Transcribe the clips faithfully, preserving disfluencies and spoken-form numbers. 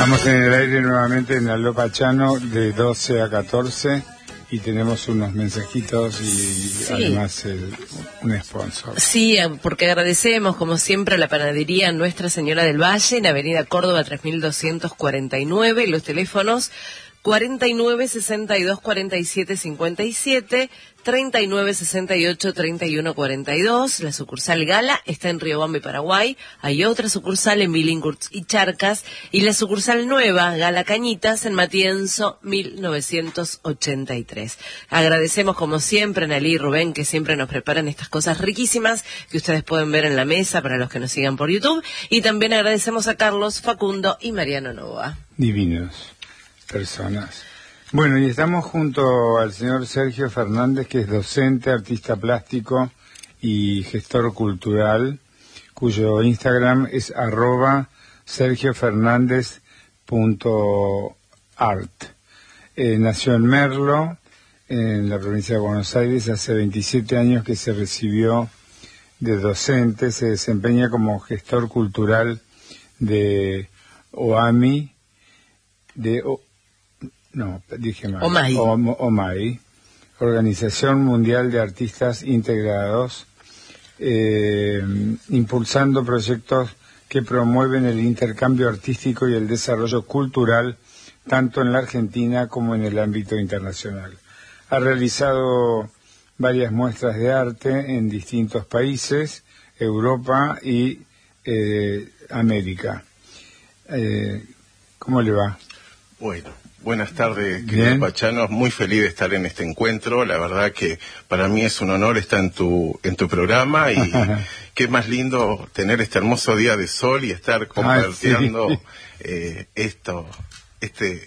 Estamos en el aire nuevamente en Aló Pachano de doce a catorce y tenemos unos mensajitos y sí. además el, un sponsor. Sí, porque agradecemos como siempre a la panadería Nuestra Señora del Valle en Avenida Córdoba tres mil doscientos cuarenta y nueve, los teléfonos cuarenta y nueve, sesenta y dos, cuarenta y siete, cincuenta y siete, treinta y nueve, sesenta y ocho, treinta y uno, cuarenta y dos. La sucursal Gala está en Riobamba, Paraguay. Hay otra sucursal en Billinghurst y Charcas. Y la sucursal nueva, Gala Cañitas, en Matienzo, mil novecientos ochenta y tres. Agradecemos como siempre a Nalí y Rubén, que siempre nos preparan estas cosas riquísimas que ustedes pueden ver en la mesa para los que nos sigan por YouTube. Y también agradecemos a Carlos, Facundo y Mariano Novoa. Divinos personas. Bueno, y estamos junto al señor Sergio Fernández, que es docente, artista plástico y gestor cultural, cuyo Instagram es arroba sergiofernández.art. Eh, nació en Merlo, en la provincia de Buenos Aires, hace veintisiete años que se recibió de docente, se desempeña como gestor cultural de O A M I, de O No, dije mal. O M A I. O, O M A I, Organización Mundial de Artistas Integrados, eh, impulsando proyectos que promueven el intercambio artístico y el desarrollo cultural, tanto en la Argentina como en el ámbito internacional. Ha realizado varias muestras de arte en distintos países, Europa y eh, América. Eh, ¿Cómo le va? Bueno. Buenas tardes, querido Pachano. Muy feliz de estar en este encuentro. La verdad que para mí es un honor estar en tu en tu programa y qué más lindo tener este hermoso día de sol y estar compartiendo Ay, sí. eh, esto, este,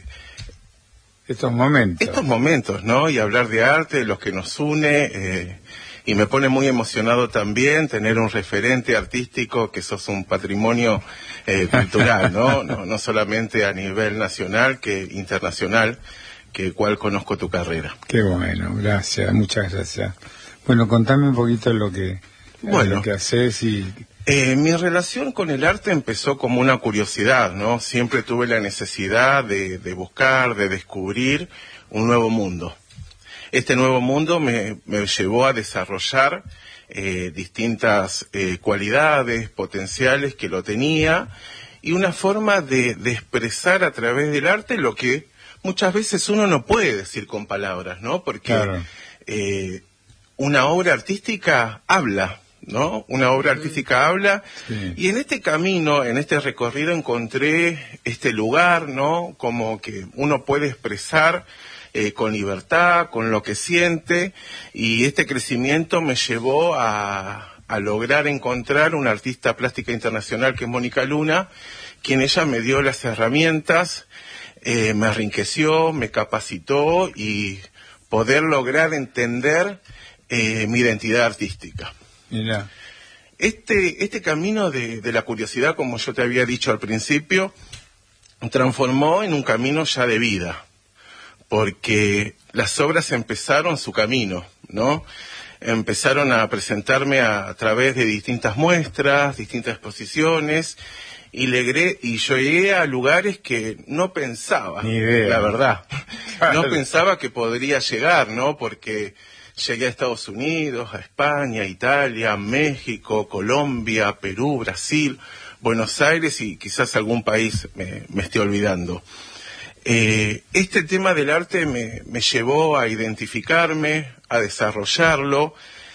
estos momentos, estos momentos, ¿no? Y hablar de arte, de lo que nos une. Eh, y me pone muy emocionado también tener un referente artístico, que sos un patrimonio eh, cultural, ¿no? ¿no? No solamente a nivel nacional, que internacional, que cual conozco tu carrera. Qué bueno, gracias, muchas gracias. Bueno, contame un poquito lo que, bueno, lo que haces y... Eh, mi relación con el arte empezó como una curiosidad, ¿no? Siempre tuve la necesidad de, de buscar, de descubrir un nuevo mundo. Este nuevo mundo me, me llevó a desarrollar eh, distintas eh, cualidades potenciales que lo tenía y una forma de, de expresar a través del arte lo que muchas veces uno no puede decir con palabras, ¿no? Porque claro. eh, una obra artística habla, ¿no? Una obra artística habla sí. Y en este camino, en este recorrido encontré este lugar, ¿no? Como que uno puede expresar Eh, con libertad, con lo que siente, y este crecimiento me llevó a, a lograr encontrar una artista plástica internacional que es Mónica Luna, quien ella me dio las herramientas, eh, me enriqueció, me capacitó y poder lograr entender eh, mi identidad artística. Mira. Este, este camino de, de la curiosidad, como yo te había dicho al principio, transformó en un camino ya de vida, porque las obras empezaron su camino, ¿no? Empezaron a presentarme a, a través de distintas muestras, distintas exposiciones, y, legré, y yo llegué a lugares que no pensaba, Ni idea. La verdad. No pensaba que podría llegar, ¿no? Porque llegué a Estados Unidos, a España, Italia, México, Colombia, Perú, Brasil, Buenos Aires y quizás algún país me, me esté olvidando. Eh, este tema del arte me, me llevó a identificarme, a desarrollarlo,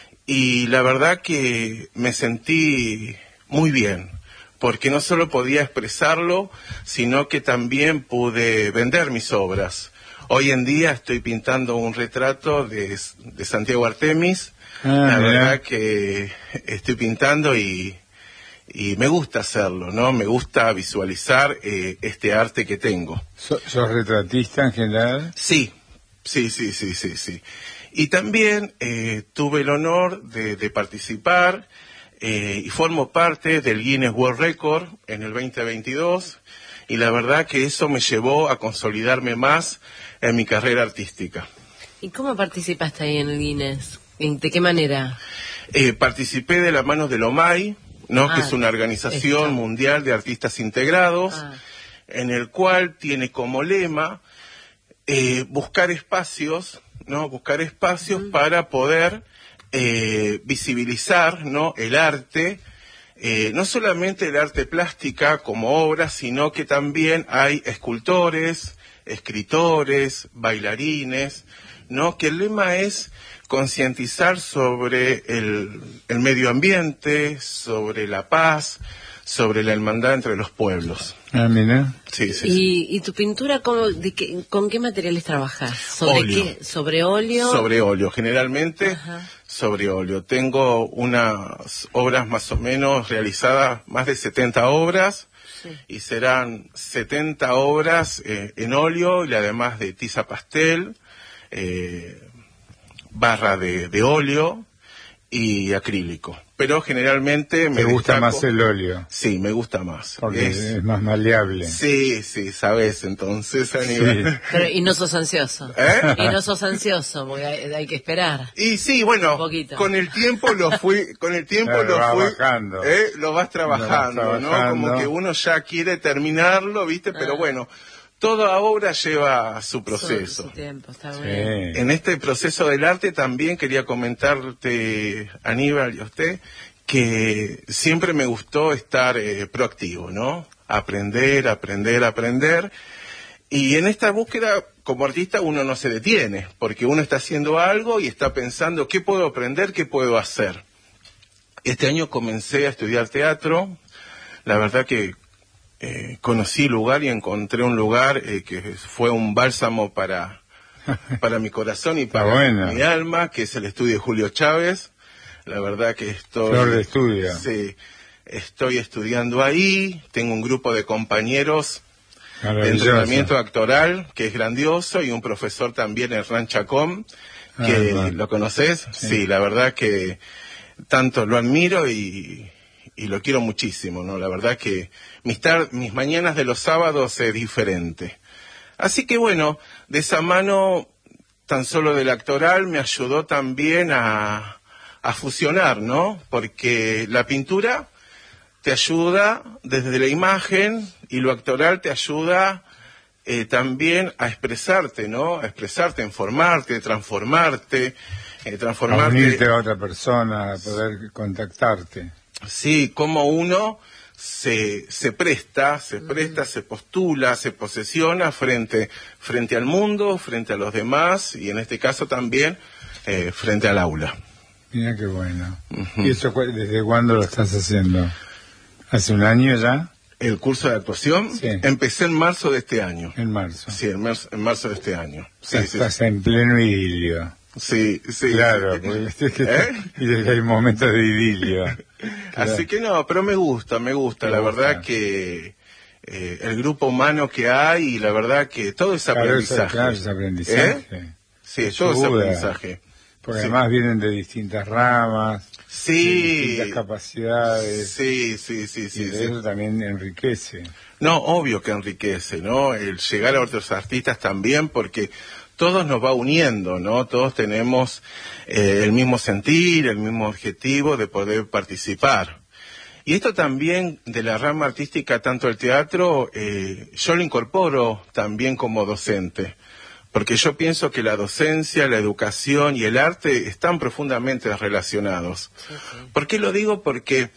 y la verdad que me sentí muy bien, porque no solo podía expresarlo, sino que también pude vender mis obras. Hoy en día estoy pintando un retrato de, de Santiago Artemis, ah, la mira. verdad que estoy pintando y... Y me gusta hacerlo, ¿no? Me gusta visualizar eh, este arte que tengo. ¿Sos retratista en general? Sí, sí, sí, sí, sí, sí. Y también eh, tuve el honor de, de participar eh, y formo parte del Guinness World Record en el veinte veintidós. Y la verdad que eso me llevó a consolidarme más en mi carrera artística. ¿Y cómo participaste ahí en el Guinness? ¿De qué manera? Eh, participé de la mano del O M A I, ¿no? Ah, que es una organización esto. mundial de artistas integrados. Ah. en el cual tiene como lema eh, buscar espacios, ¿no? Buscar espacios uh-huh. para poder eh, visibilizar, ¿no? El arte, eh, no solamente el arte plástica como obra, sino que también hay escultores, escritores, bailarines, ¿no? Que el lema es concientizar sobre el, el medio ambiente, sobre la paz, sobre la hermandad entre los pueblos. Ah, mira. Sí, sí, ¿Y, sí. ¿Y tu pintura cómo, de qué, con qué materiales trabajas? ¿Sobre óleo. qué? ¿Sobre óleo? Sobre óleo, generalmente Ajá. sobre óleo. Tengo unas obras más o menos realizadas, más de setenta obras, sí. Y serán setenta obras eh, en óleo y además de tiza pastel, eh, barra de, de óleo y acrílico. Pero generalmente me ¿Te gusta destaco, más el óleo? Sí, me gusta más. Porque es, es, es más maleable. Sí, sí, sabes, entonces a nivel... Sí. Pero, y no sos ansioso. ¿Eh? Y no sos ansioso, porque hay, hay que esperar. Y sí, bueno, con el tiempo lo fui, con el tiempo Pero lo va fui, bajando. ¿eh? Lo vas trabajando, lo vas ¿no? trabajando. Como que uno ya quiere terminarlo, ¿viste? Pero Ah. bueno, toda obra lleva su proceso. Su, su tiempo, está Sí. bien. En este proceso del arte también quería comentarte, Aníbal y a usted, que siempre me gustó estar eh, proactivo, ¿no? Aprender, aprender, aprender. Y en esta búsqueda, como artista, uno no se detiene, porque uno está haciendo algo y está pensando, ¿qué puedo aprender? ¿Qué puedo hacer? Este año comencé a estudiar teatro. La verdad que eh, conocí lugar y encontré un lugar eh, que fue un bálsamo para, para mi corazón y para bueno. mi alma, que es el estudio Julio Chávez. La verdad que estoy... Flor de estudio. Sí, estoy estudiando ahí, tengo un grupo de compañeros de entrenamiento actoral que es grandioso y un profesor también, Hernán Chacón, que ah, lo conoces. Sí. Sí, la verdad que tanto lo admiro y, y lo quiero muchísimo, ¿no? La verdad que mis, tar mis mañanas de los sábados es diferente. Así que bueno, de esa mano tan solo del actoral me ayudó también a... a fusionar, ¿no? Porque la pintura te ayuda desde la imagen y lo actoral te ayuda eh, también a expresarte, ¿no? A expresarte, a informarte, transformarte, eh, transformarte. A unirte a otra persona, a poder contactarte. Sí, como uno se, se presta, se presta, se postula, se posesiona frente, frente al mundo, frente a los demás y en este caso también eh, frente al aula. Mira qué bueno. Uh-huh. ¿Y eso desde cuándo lo estás haciendo? ¿Hace un año ya? El curso de actuación, sí. Empecé en marzo de este año. En marzo. Sí, en marzo, en marzo de este año. Sí, o sea, sí, estás sí. en pleno idilio. Sí, sí. Claro, sí. porque es que ¿Eh? y desde el momento de idilio. Claro. Así que no, pero me gusta, me gusta. Me la gusta. verdad que eh, el grupo humano que hay y la verdad que todo es Claro, aprendizaje. eso, claro, es aprendizaje. ¿Eh? Sí, todo es aprendizaje. Porque sí. Además vienen de distintas ramas, sí. de distintas capacidades. Sí, sí, sí, sí. Y de sí. eso también enriquece. No, obvio que enriquece, ¿no? El llegar a otros artistas también, porque todos nos va uniendo, ¿no? Todos tenemos eh, el mismo sentir, el mismo objetivo de poder participar. Y esto también de la rama artística, tanto el teatro, eh, yo lo incorporo también como docente. Porque yo pienso que la docencia, la educación y el arte están profundamente relacionados. Sí, sí. ¿Por qué lo digo? Porque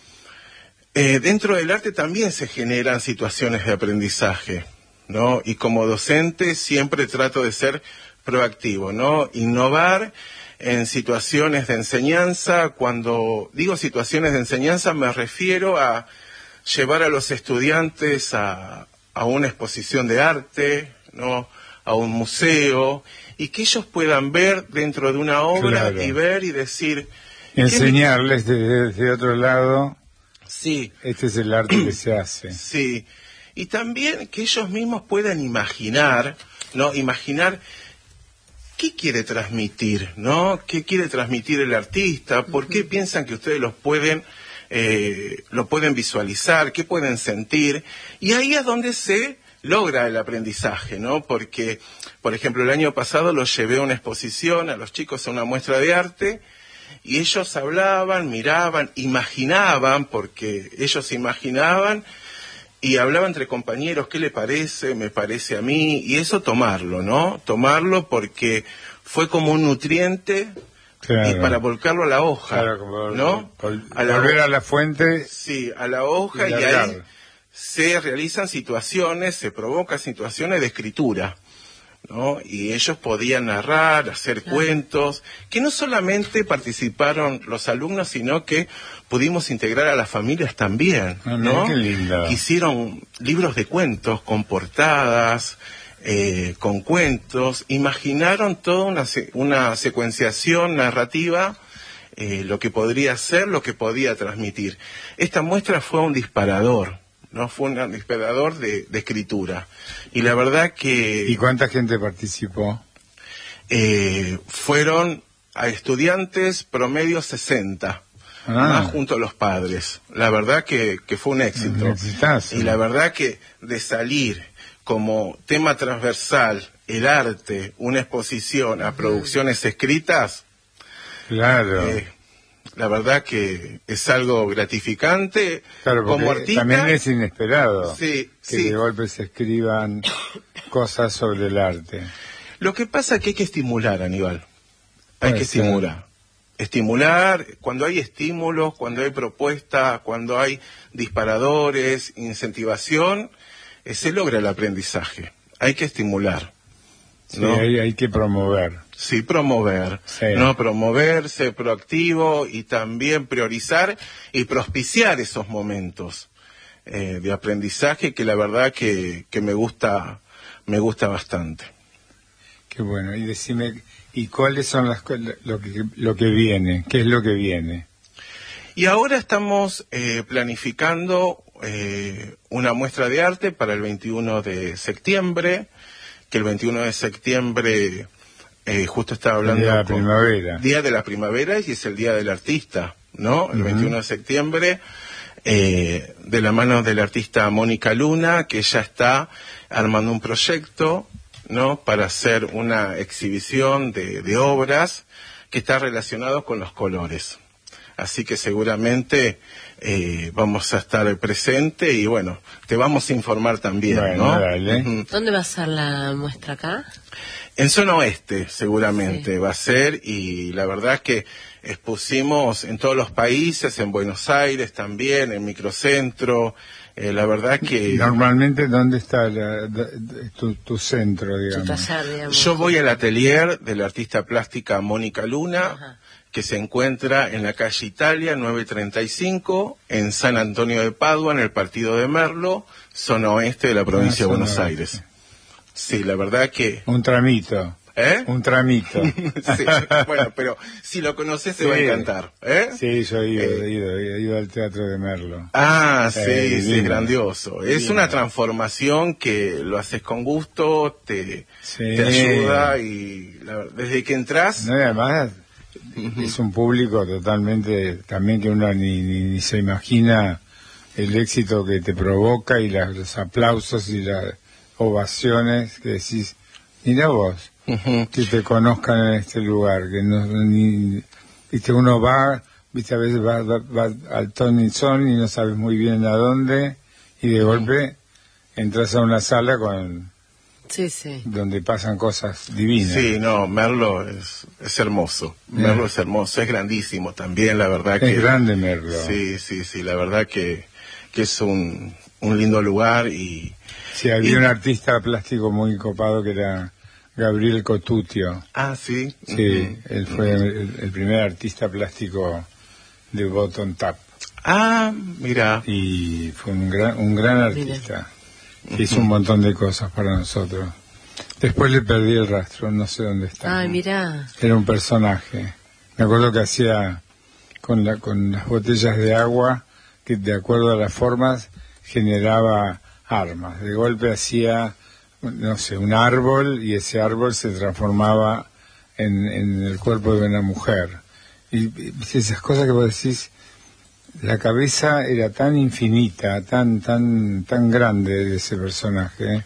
eh, dentro del arte también se generan situaciones de aprendizaje, ¿no? Y como docente siempre trato de ser proactivo, ¿no? Innovar en situaciones de enseñanza. Cuando digo situaciones de enseñanza me refiero a llevar a los estudiantes a, a una exposición de arte, ¿no? A un museo, y que ellos puedan ver dentro de una obra claro. y ver y decir... Enseñarles me... desde, desde otro lado, sí. Este es el arte que se hace. Sí, y también que ellos mismos puedan imaginar, ¿no? Imaginar qué quiere transmitir, ¿no? ¿Qué quiere transmitir el artista? ¿Por qué uh-huh. piensan que ustedes los pueden, eh, lo pueden visualizar? ¿Qué pueden sentir? Y ahí es donde se... logra el aprendizaje, ¿no? Porque, por ejemplo, el año pasado los llevé a una exposición, a los chicos a una muestra de arte, y ellos hablaban, miraban, imaginaban, porque ellos imaginaban, y hablaba entre compañeros, ¿qué le parece? Me parece a mí, y eso tomarlo, ¿no? Tomarlo porque fue como un nutriente. Claro. Y para volcarlo a la hoja, claro, como ¿no? Vol a la volver a la fuente. Sí, a la hoja y, y ahí se realizan situaciones, se provocan situaciones de escritura, ¿no? Y ellos podían narrar, hacer claro. cuentos, que no solamente participaron los alumnos, sino que pudimos integrar a las familias también, ah, ¿no? Qué lindo. Hicieron libros de cuentos con portadas, Eh, con cuentos, imaginaron toda una, una secuenciación narrativa, eh, lo que podría ser, lo que podía transmitir. Esta muestra fue un disparador, ¿no? Fue un disparador de, de escritura. Y la verdad que... ¿Y cuánta gente participó? Eh, fueron a estudiantes promedio sesenta. Ah. Más junto a los padres. La verdad que, que fue un éxito. Un exitazo. Y la verdad que de salir como tema transversal el arte, una exposición a producciones escritas, claro, eh, la verdad que es algo gratificante. Claro, como artista. También es inesperado sí, que sí. de golpe se escriban cosas sobre el arte. Lo que pasa es que hay que estimular, Aníbal. Hay Puede que ser. estimular. Estimular, cuando hay estímulos, cuando hay propuestas, cuando hay disparadores, incentivación, eh, se logra el aprendizaje. Hay que estimular, ¿no? Sí, hay, hay que promover. Sí, promover. Sí. No promover, ser proactivo y también priorizar y propiciar esos momentos eh, de aprendizaje que la verdad que, que me gusta, me gusta bastante. Qué bueno. Y decime, ¿y cuáles son las lo que lo que viene? ¿Qué es lo que viene? Y ahora estamos eh, planificando eh, una muestra de arte para el veintiuno de septiembre, que el veintiuno de septiembre eh, justo estaba hablando... Día de la primavera. Día de la primavera y es el Día del Artista, ¿no? El uh-huh. veintiuno de septiembre, eh, de la mano de la artista Mónica Luna, que ya está armando un proyecto, ¿no? Para hacer una exhibición de, de obras que está relacionado con los colores. Así que seguramente eh, vamos a estar presentes y bueno, te vamos a informar también, bueno, ¿no? Dale. Uh-huh. ¿Dónde va a ser la muestra acá? En zona oeste seguramente sí. va a ser, y la verdad es que expusimos en todos los países, en Buenos Aires también, en Microcentro, eh, la verdad que... Normalmente, ¿dónde está la, tu, tu centro, digamos? Tu taller, digamos? Yo voy al atelier de la artista plástica Mónica Luna, ajá, que se encuentra en la calle Italia nueve treinta y cinco, en San Antonio de Padua, en el partido de Merlo, zona oeste de la provincia ah, de Buenos Aires. Oeste. Sí, la verdad que... Un tramito. ¿Eh? Un tramito. Sí, bueno, pero si lo conoces te sí. va a encantar. ¿Eh? Sí, yo he ido, eh. he, ido, he ido al Teatro de Merlo. Ah, sí, eh, sí, es grandioso. Es una transformación que lo haces con gusto, te, sí. te ayuda y la, desde que entras... No, y además uh-huh. es un público totalmente, también que uno ni, ni, ni se imagina el éxito que te provoca y la, los aplausos y las ovaciones que decís, mira vos. Uh-huh. Que te conozcan en este lugar, que no ni, viste, uno va, viste, a veces va, va, va al ton y son y no sabes muy bien a dónde, y de uh-huh. golpe entras a una sala con sí, sí. donde pasan cosas divinas. Sí, no, Merlo es, es hermoso, yeah. Merlo es hermoso, es grandísimo también, la verdad que... Es grande Merlo. Sí, sí, sí, la verdad que, que es un, un lindo lugar y... Sí, había y... un artista plástico muy copado que era Gabriel Cotutio. Ah, sí. Sí, uh-huh. él fue el, el primer artista plástico de Bottom Tap. Ah, mira. Y fue un gran, un gran artista. Uh-huh. Hizo un montón de cosas para nosotros. Después le perdí el rastro, no sé dónde está. Ay, mira. Era un personaje. Me acuerdo que hacía con, la, con las botellas de agua, que de acuerdo a las formas generaba armas. De golpe hacía... no sé, un árbol, y ese árbol se transformaba en, en el cuerpo de una mujer. Y, y esas cosas que vos decís, la cabeza era tan infinita, tan tan tan grande de ese personaje.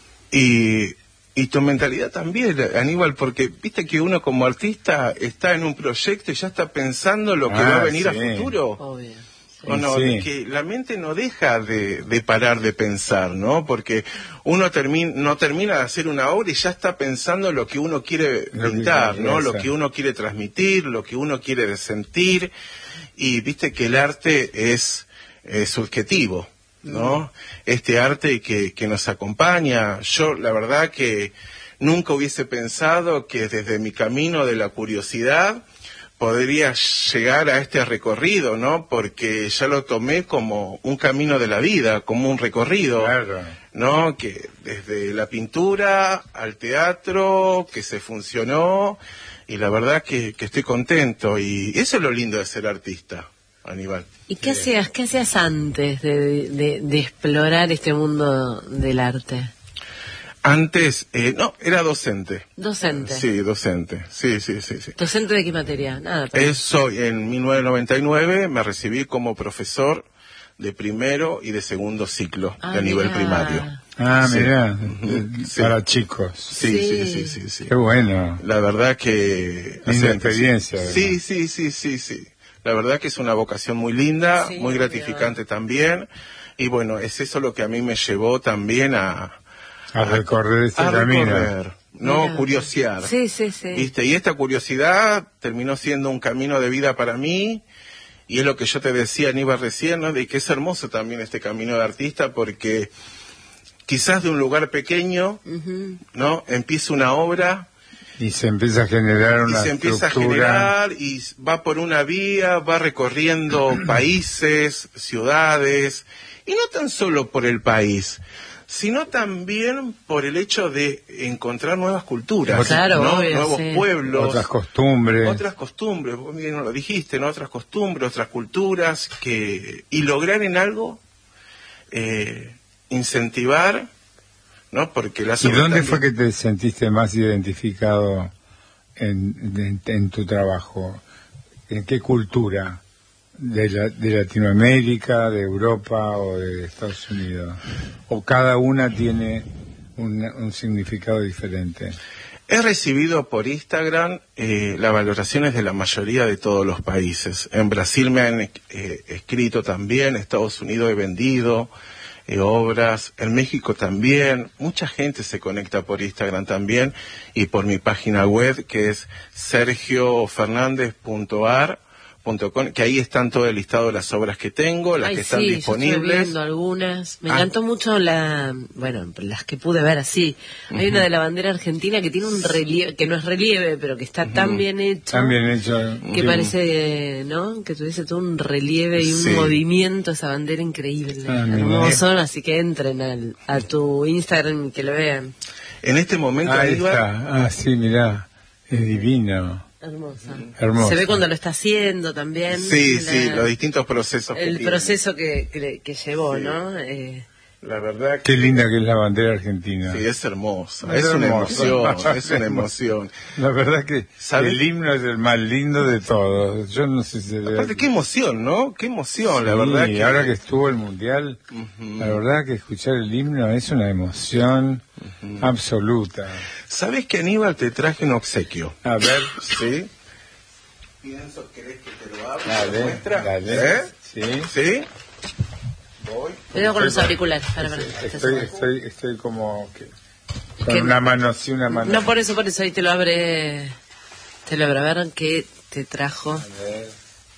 Y, y tu mentalidad también, Aníbal, porque viste que uno como artista está en un proyecto y ya está pensando lo que ah, va a venir sí. a futuro. Obvio. ¿O no? Sí. Que la mente no deja de, de parar de pensar, ¿no? Porque uno termina, no termina de hacer una obra y ya está pensando lo que uno quiere Lo que pintar, quiere ¿no? hacer. Lo que uno quiere transmitir, lo que uno quiere sentir. Y viste que el arte es, es subjetivo, ¿no? Mm. Este arte que, que nos acompaña. Yo, la verdad que nunca hubiese pensado que desde mi camino de la curiosidad podría llegar a este recorrido, ¿no? Porque ya lo tomé como un camino de la vida, como un recorrido, claro, ¿no? Que desde la pintura al teatro, que se funcionó, y la verdad que, que estoy contento, y eso es lo lindo de ser artista, Aníbal. ¿Y qué Sí. hacías, qué hacías antes de, de, de explorar este mundo del arte? Antes, eh, no, era docente. ¿Docente? Sí, docente. Sí, sí, sí, sí. ¿Docente de qué materia? Nada. Pero... Eso, en mil novecientos noventa y nueve me recibí como profesor de primero y de segundo ciclo ah, de nivel mirá. primario. Ah, Sí. mira, Uh-huh. Sí. para chicos. Sí, Sí. sí, sí, sí, sí. Qué bueno. La verdad que... Linda experiencia. Sí, además. sí, sí, sí, sí. La verdad que es una vocación muy linda, Sí, muy gratificante obvio. también. Y bueno, es eso lo que a mí me llevó también a... A recorrer este a camino. recorrer, no Mirá. curiosear. Sí, sí, sí. ¿Viste? Y esta curiosidad terminó siendo un camino de vida para mí, y es lo que yo te decía, Aníbal, recién, ¿no? De que es hermoso también este camino de artista, porque quizás de un lugar pequeño, Uh-huh. ¿no? Empieza una obra, Y se empieza a generar y una se empieza a estructura. generar, y va por una vía, va recorriendo países, ciudades, y no tan solo por el país, sino también por el hecho de encontrar nuevas culturas, Claro, ¿no? obvio, Nuevos sí. pueblos, Otras costumbres. otras costumbres, vos bien lo dijiste, ¿no? Otras costumbres, otras culturas, que y lograr en algo eh, incentivar, ¿no? Porque la ¿Y dónde fue que te sentiste más identificado en, en, en tu trabajo? ¿En qué cultura? ¿De, la, ¿De Latinoamérica, de Europa o de Estados Unidos? ¿O cada una tiene un, un significado diferente? He recibido por Instagram eh, las valoraciones de la mayoría de todos los países. En Brasil me han eh, escrito también, en Estados Unidos he vendido eh, obras, en México también. Mucha gente se conecta por Instagram también, y por mi página web, que es sergio fernandez punto ar punto com, que ahí están todo el listado de las obras que tengo, las Ay, que están sí, disponibles. yo estuve viendo algunas. Me Ah. encantó mucho la, bueno, las que pude ver así. Hay Uh-huh. una de la bandera argentina que tiene un relieve, que no es relieve, pero que está Uh-huh. tan bien hecho. Tan bien hecho. Que Sí. parece, ¿no? Que tuviese todo un relieve y un Sí. movimiento, esa bandera increíble. Ah, mira. Hermoso, así que entren al, a tu Instagram y que lo vean. En este momento, Ahí Aníbal, está. Ah, sí, mirá. Es divino. Hermosa. Hermoso. Se ve cuando lo está haciendo también. sí, la- sí, los distintos procesos que El tiene. proceso que, que, que llevó, Sí. ¿no? Eh, La verdad que Qué linda que es la bandera argentina. sí, es hermosa, Es es, una hermosa. emoción, es una emoción. La verdad que ¿Sabe? el himno es el más lindo de todos. Yo no sé si se ve. Aparte, qué emoción, ¿no? Qué emoción, la Sí, verdad que... ahora que estuvo el mundial, Ujú. la verdad que escuchar el himno es una emoción absoluta. ¿Sabes que, Aníbal, te traje un obsequio? A ver, ¿Sí? Pienso, ¿querés que te lo abra? ¿Te lo dale, muestra? dale. ¿Eh? Sí. ¿Sí? Voy. Cuidado con los Estoy- auriculares. Para, para, Estoy, estoy, estoy como que con Que- una mano sí, una mano. No, por eso, por eso, ahí te lo abre. Te lo abre. A ver qué te trajo. A ver.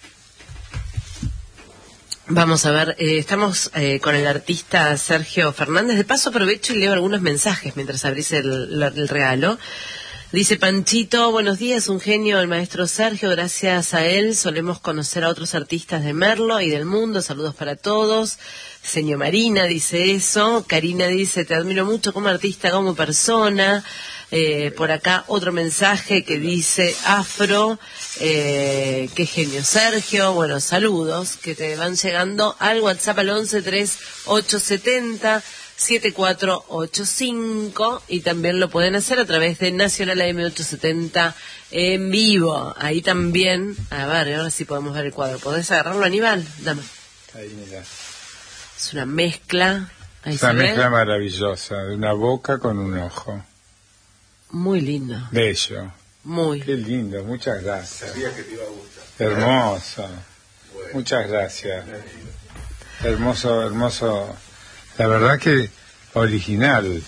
Vamos a ver, eh, estamos eh, con el artista Sergio Fernández. De paso aprovecho y leo algunos mensajes mientras abrís el, la- el regalo. Dice Panchito, buenos días, un genio el maestro Sergio, gracias a él solemos conocer a otros artistas de Merlo y del mundo, saludos para todos. Señor Marina dice eso, Karina dice, te admiro mucho como artista, como persona. Eh, por acá otro mensaje que dice Afro, eh, qué genio Sergio, bueno, saludos que te van llegando al WhatsApp al once tres ocho setenta siete cuatro ocho cinco, y también lo pueden hacer a través de Nacional A M ochocientos setenta en vivo. Ahí también, a ver, ahora sí podemos ver el cuadro. ¿Podés agarrarlo, Aníbal? Dame. Ahí, mira. Es una mezcla. Ahí Es una se ve. mezcla maravillosa, de una boca con un ojo. Muy lindo. Bello. Muy. Qué lindo, muchas gracias. Sabía que te iba a gustar. Hermoso. Bueno. Muchas gracias. Hermoso, hermoso. La verdad que original.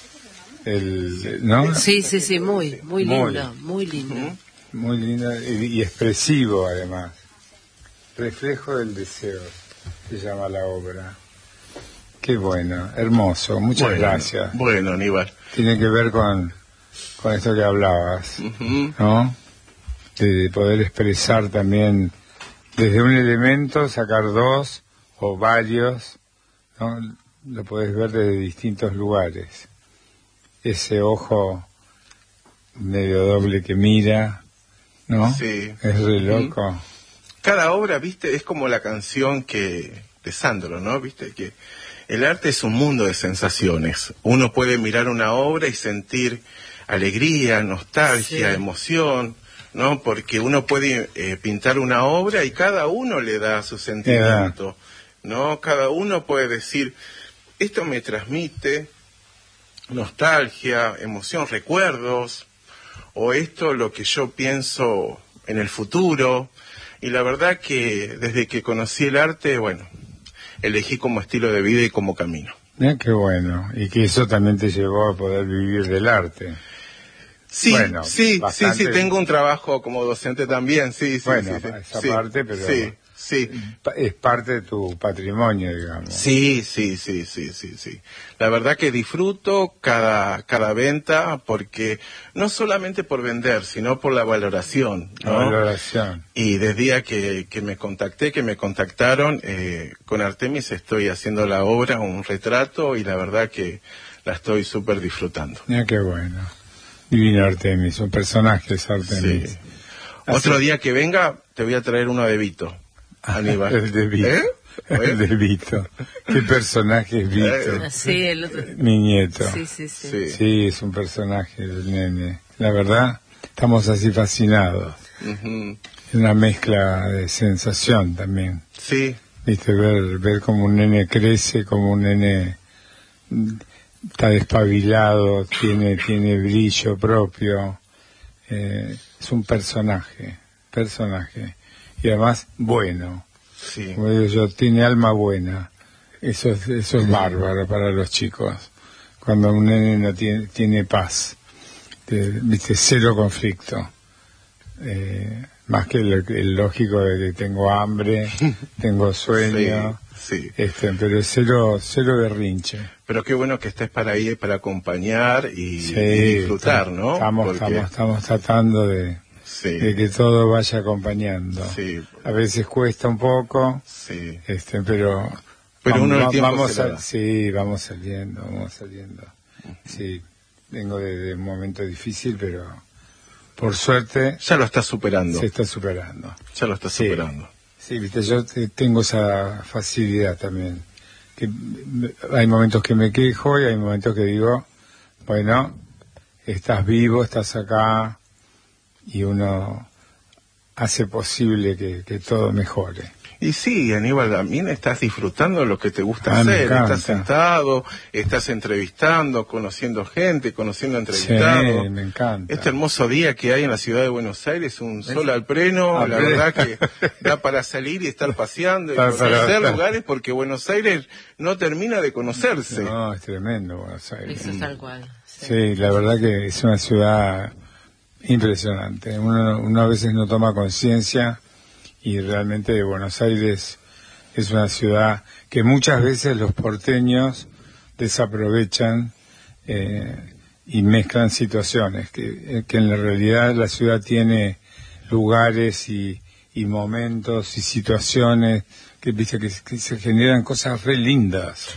El, ¿no? Sí, sí, sí, muy, muy lindo, muy, muy lindo. Muy lindo y, y expresivo además. Reflejo del deseo, se llama la obra. Qué bueno, hermoso, muchas bueno, gracias. Bueno, Aníbal. Tiene que ver con, con esto que hablabas, Uh-huh. ¿no? De, de poder expresar también desde un elemento, sacar dos o varios, ¿no? Lo podés ver desde distintos lugares. Ese ojo medio doble que mira, ¿no? Sí. Es re loco. Uh-huh. Cada obra, viste, es como la canción que de Sandro, ¿no? Viste que el arte es un mundo de sensaciones. Uno puede mirar una obra y sentir alegría, nostalgia, sí. emoción, ¿no? Porque uno puede eh, pintar una obra y cada uno le da su sentimiento, ¿no? Cada uno puede decir, esto me transmite nostalgia, emoción, recuerdos, o esto lo que yo pienso en el futuro. Y la verdad que desde que conocí el arte, bueno, elegí como estilo de vida y como camino. Eh, qué bueno. Y que eso también te llevó a poder vivir del arte. Sí, bueno, sí, bastante... sí, sí, tengo un trabajo como docente también, sí, sí. Bueno, sí, sí, esa sí, parte, pero sí, sí. es parte de tu patrimonio, digamos. Sí, sí, sí, sí, sí, sí. La verdad que disfruto cada cada venta porque no solamente por vender, sino por la valoración, ¿no? La valoración. Y desde el día que, que me contacté, que me contactaron, eh, con Artemis estoy haciendo la obra, un retrato, y la verdad que la estoy súper disfrutando. Mira qué bueno. Divino Artemis, un personaje es Artemis. Sí. Otro día que venga, te voy a traer uno de Vito, Aníbal. El de Vito. ¿Eh? El de Vito. ¿Qué personaje es Vito? Ah, sí, el otro. Mi nieto. Sí, sí, sí, sí. Sí, es un personaje del nene. La verdad, estamos así fascinados. Uh-huh. Es una mezcla de sensación también. Sí. Viste, ver, ver cómo un nene crece, como un nene está despabilado, tiene, tiene brillo propio. Eh, es un personaje, personaje. Y además, bueno. Sí. Como digo yo, tiene alma buena. Eso es, eso es bárbaro para los chicos. Cuando un nene no tiene, tiene paz. Te, viste, cero conflicto. Eh, más que el, el lógico de que tengo hambre, tengo sueño. Sí, sí. Este, pero cero, cero berrinche. Pero qué bueno que estés para ahí, para acompañar y, Sí, y disfrutar, ¿no? Estamos, Porque... estamos, estamos tratando de, sí. de que todo vaya acompañando. Sí. A veces cuesta un poco, sí. este, pero, pero vamos, uno el tiempo vamos se a, lo da. sí, vamos saliendo, vamos saliendo. Uh-huh. Sí, vengo de, de un momento difícil, pero por suerte ya lo estás superando. Se está superando. Ya lo estás sí. superando. Sí, viste, yo tengo esa facilidad también. Que hay momentos que me quejo y hay momentos que digo, bueno, estás vivo, estás acá, y uno hace posible que, que todo mejore. Y sí, Aníbal, también estás disfrutando de lo que te gusta ah, hacer. Estás sentado, estás entrevistando, conociendo gente, conociendo entrevistados. Sí, me encanta. Este hermoso día que hay en la ciudad de Buenos Aires, un sol al pleno, al la pleno. verdad que da para salir y estar paseando y para, conocer para, lugares, porque Buenos Aires no termina de conocerse. No, es tremendo Buenos Aires. Eso es tal cual. Sí. sí, la verdad que es una ciudad impresionante. Uno, uno a veces no toma conciencia. Y realmente Buenos Aires es una ciudad que muchas veces los porteños desaprovechan eh, y mezclan situaciones, que, que en la realidad la ciudad tiene lugares y, y momentos y situaciones que, viste, que, que se generan cosas re lindas.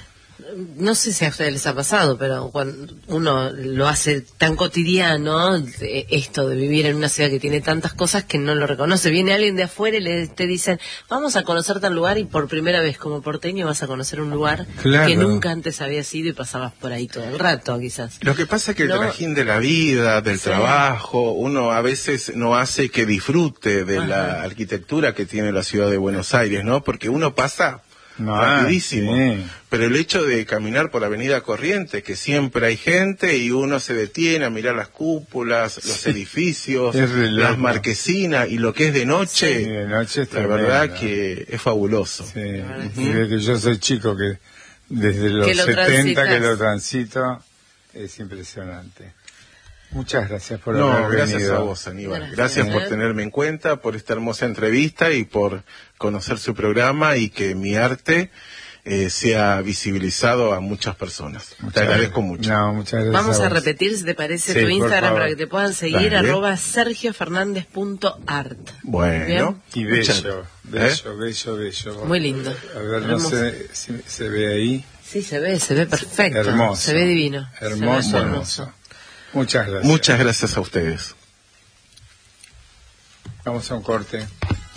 No sé si a ustedes les ha pasado, pero cuando uno lo hace tan cotidiano, esto de vivir en una ciudad que tiene tantas cosas que no lo reconoce. Viene alguien de afuera y le, te dicen, vamos a conocer tal lugar, y por primera vez como porteño vas a conocer un lugar claro. que nunca antes habías ido y pasabas por ahí todo el rato, quizás. Lo que pasa es que el ¿no? trajín de la vida, del sí. trabajo, uno a veces no hace que disfrute de Ajá. la arquitectura que tiene la ciudad de Buenos Aires, ¿no? Porque uno pasa No, rapidísimo. sí. Pero el hecho de caminar por Avenida Corrientes, que siempre hay gente y uno se detiene a mirar las cúpulas, los Sí. edificios, Es re loco. las marquesinas y lo que es de noche, Sí, de noche es la tremendo. verdad que es fabuloso. Sí, Ujú. y de que yo soy chico, que desde los Que lo setenta transitas. que lo transito, es impresionante. Muchas gracias por No, haber gracias venido. a vos, Aníbal. Gracias. Gracias por ¿Eh? tenerme en cuenta, por esta hermosa entrevista y por conocer su programa y que mi arte eh, sea visibilizado a muchas personas. Muchas te agradezco gracias. mucho. No, muchas gracias. Vamos a vos. repetir, si te parece, Sí, tu por Instagram favor. para que te puedan seguir, Dale. arroba sergio fernández punto art. Bueno. Y muchas- bello, ¿Eh? bello, bello, bello. Muy lindo. A ver, no Hermoso. sé si se ve ahí. Sí, se ve, se ve perfecto. Hermoso. Se ve divino. Se ve Hermoso, hermoso. hermoso. Muchas gracias. Muchas gracias a ustedes. Vamos a un corte.